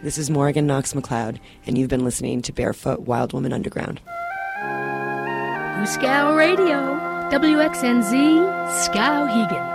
This is Morgan Knox McLeod, and you've been listening to Barefoot Wild Woman Underground. Scow Radio, WXNZ, Skowhegan.